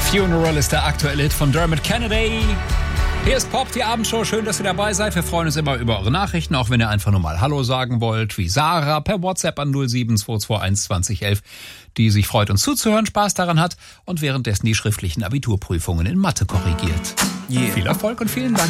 Funeral ist der aktuelle Hit von Dermot Kennedy. Hier ist Pop, die Abendshow. Schön, dass ihr dabei seid. Wir freuen uns immer über eure Nachrichten, auch wenn ihr einfach nur mal Hallo sagen wollt, wie Sarah per WhatsApp an 07221 2011, die sich freut, uns zuzuhören, Spaß daran hat und währenddessen die schriftlichen Abiturprüfungen in Mathe korrigiert. Viel Erfolg und vielen Dank.